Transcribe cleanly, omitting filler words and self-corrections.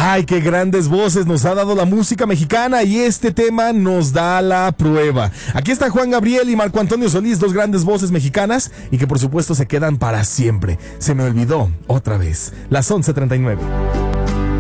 Ay, qué grandes voces nos ha dado la música mexicana y este tema nos da la prueba. Aquí está Juan Gabriel y Marco Antonio Solís, dos grandes voces mexicanas y que por supuesto se quedan para siempre. Se me olvidó otra vez, las 11:39.